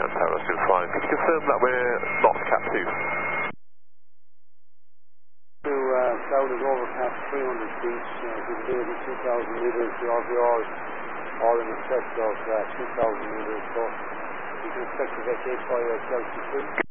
Shan Tower still flying. Could you confirm that we're not Cat 2? Cloud is overcast 300 feet, visibility 2,000 metres, the RVRs are in excess of 2,000 metres, so you can expect to vacate by Cloud 2.